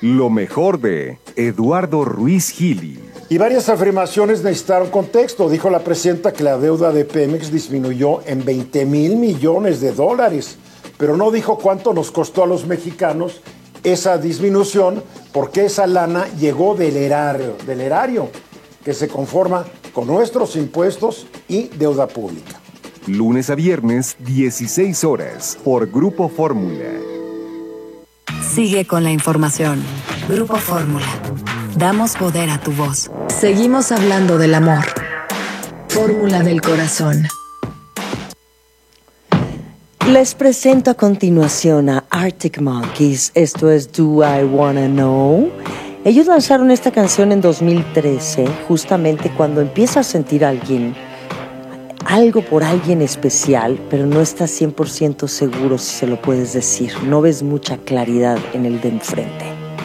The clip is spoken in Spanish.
Lo mejor de Eduardo Ruiz Gili. Y varias afirmaciones necesitaron contexto. Dijo la presidenta que la deuda de Pemex disminuyó en 20,000 millones de dólares, pero no dijo cuánto nos costó a los mexicanos esa disminución, porque esa lana llegó del erario, que se conforma con nuestros impuestos y deuda pública. Lunes a viernes, 16 horas, por Grupo Fórmula. Sigue con la información. Grupo Fórmula. Damos poder a tu voz. Seguimos hablando del amor. Fórmula del corazón. Les presento a continuación a Arctic Monkeys. Esto es Do I Wanna Know. Ellos lanzaron esta canción en 2013, justamente cuando empieza a sentir algo por alguien especial, pero no estás 100% seguro si se lo puedes decir. No ves mucha claridad en el de enfrente.